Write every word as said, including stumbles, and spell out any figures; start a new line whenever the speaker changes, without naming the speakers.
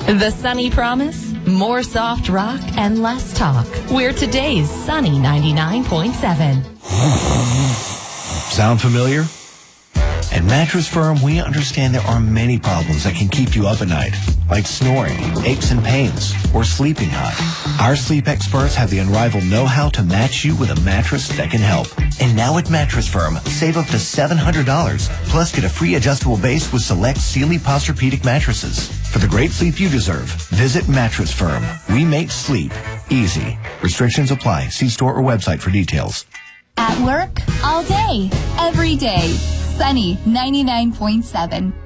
The Sunny Promise? More soft rock and less talk. We're today's Sunny ninety-nine point seven.
Sound familiar? At Mattress Firm, we understand there are many problems that can keep you up at night, like snoring, aches and pains, or sleeping hot. Our sleep experts have the unrivaled know-how to match you with a mattress that can help. And now at Mattress Firm, save up to seven hundred dollars, plus get a free adjustable base with select Sealy Posturepedic mattresses. For the great sleep you deserve, visit Mattress Firm. We make sleep easy. Restrictions apply. See store or website for details.
At work, all day, every day. Sunny ninety-nine point seven.